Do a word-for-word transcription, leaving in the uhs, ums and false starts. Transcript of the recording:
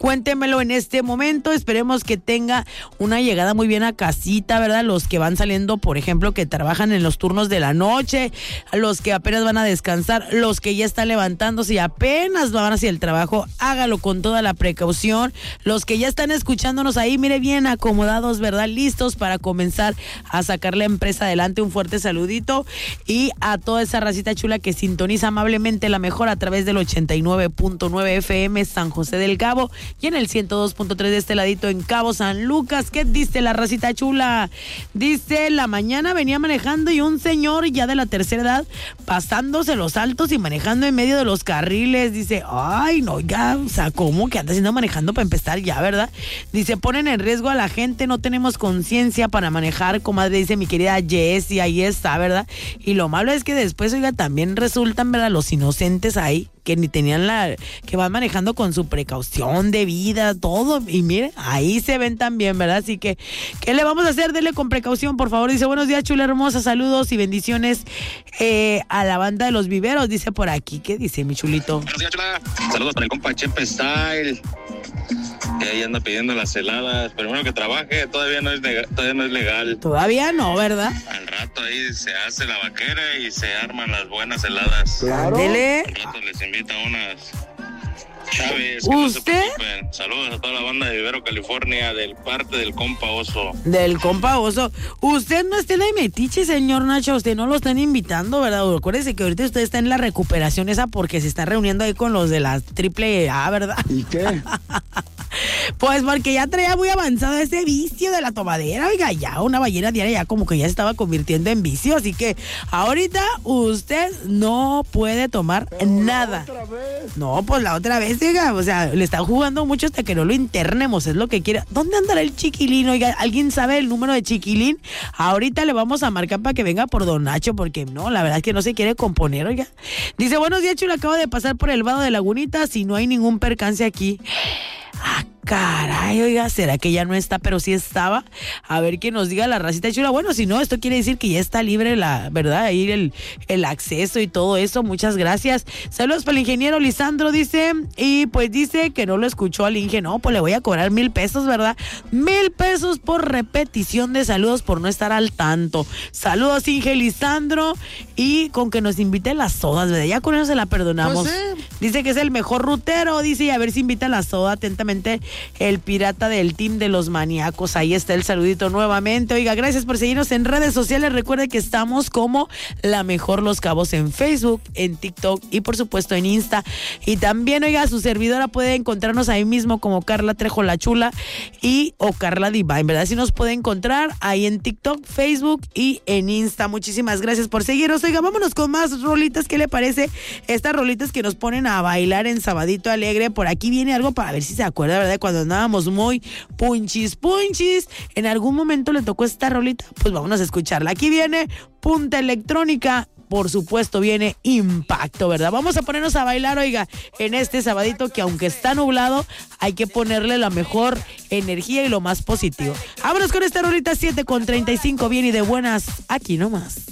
Cuéntemelo en este momento. Esperemos que tenga una llegada muy bien a casita, ¿verdad? Los que van saliendo, por ejemplo, que trabajan en los turnos de la noche, los que apenas van a descansar, los que ya están levantándose y apenas van hacia el trabajo, hágalo con toda la precaución. Los que ya están escuchándonos ahí, mire, bien acomodados, ¿verdad? Listos para comenzar a sacar la empresa adelante. Un fuerte saludito. Y a toda esa racita chula que sintoniza amablemente la mejor a través del ochenta y nueve punto nueve F M San José del Cabo y en el ciento dos punto tres de este ladito en Cabo San Lucas. ¿Qué dice la racita chula? Dice, la mañana venía manejando y un señor ya de la tercera edad pasándose los altos y manejando en medio de los carriles. Dice, ay, no, ya, o sea, ¿cómo que anda haciendo manejando para empezar ya, verdad? Dice, ponen en riesgo a la gente, no tenemos conciencia para manejar, comadre, dice mi querida Jessie, ahí está, ¿verdad? Y lo malo es que después, oiga, también resultan, ¿verdad?, los inocentes ahí, que ni tenían la, que van manejando con su precaución de vida, todo, y mire, ahí se ven también, ¿verdad? Así que, ¿qué le vamos a hacer? Dele con precaución, por favor. Dice, buenos días, chula hermosa, saludos y bendiciones eh, a la banda de los viveros, dice por aquí. ¿Qué dice mi chulito? Buenos días, chula. Saludos para el compa Chepe Style, que ahí anda pidiendo las heladas, pero bueno, que trabaje, todavía no es legal, todavía no es legal. Todavía no, ¿verdad? Al rato ahí se hace la vaquera y se arman las buenas heladas. Claro. Dele. Al rato les invita unas Chávez. ¿Usted? No saludos a toda la banda de Vivero, California, del parte del compa Oso. Del compa Oso. Usted no esté de metiche, señor Nacho. Usted no lo están invitando, ¿verdad? Acuérdese que ahorita usted está en la recuperación esa porque se está reuniendo ahí con los de la triple A, ¿verdad? ¿Y qué? Pues porque ya traía muy avanzado ese vicio de la tomadera, oiga, ya una ballena diaria ya como que ya se estaba convirtiendo en vicio, así que ahorita usted no puede tomar Pero nada. La otra vez. No, pues la otra vez, oiga, o sea, le está jugando mucho hasta que no lo internemos, es lo que quiere. ¿Dónde andará el chiquilín? Oiga, ¿alguien sabe el número de chiquilín? Ahorita le vamos a marcar para que venga por Don Nacho, porque no, la verdad es que no se quiere componer, oiga. Dice, buenos días, chula, acabo de pasar por el vado de Lagunita, si no hay ningún percance aquí. Ah, caray, oiga, ¿será que ya no está? Pero sí estaba. A ver que nos diga la racita chula. Bueno, si no, esto quiere decir que ya está libre la, ¿verdad? Ahí el, el acceso y todo eso. Muchas gracias. Saludos para el ingeniero Lisandro, dice. Y pues dice que no lo escuchó al Inge. No, pues le voy a cobrar mil pesos, ¿verdad? Mil pesos por repetición de saludos por no estar al tanto. Saludos, Inge Lisandro. Y con que nos invite las sodas, ¿verdad? Ya con eso se la perdonamos. Pues sí. Dice que es el mejor rutero. Dice, y a ver si invita la soda. Atentamente, el pirata del team de los maníacos. Ahí está el saludito nuevamente. Oiga, gracias por seguirnos en redes sociales. Recuerde que estamos como La Mejor Los Cabos en Facebook, en TikTok y por supuesto en Insta. Y también, oiga, su servidora puede encontrarnos ahí mismo como Carla Trejo la Chula y o Carla Divine, ¿verdad? Así nos puede encontrar ahí en TikTok, Facebook y en Insta. Muchísimas gracias por seguirnos. Oiga, vámonos con más rolitas. ¿Qué le parece? Estas rolitas que nos ponen a bailar en Sabadito Alegre. Por aquí viene algo para ver si se acuerda, ¿verdad? Cuando andábamos muy punchis, punchis. En algún momento le tocó esta rolita. Pues vámonos a escucharla. Aquí viene Punta Electrónica. Por supuesto viene Impacto, ¿verdad? Vamos a ponernos a bailar, oiga, en este sabadito que aunque está nublado, hay que ponerle la mejor energía y lo más positivo. Vámonos con esta rolita siete con treinta y cinco, bien y de buenas, aquí nomás.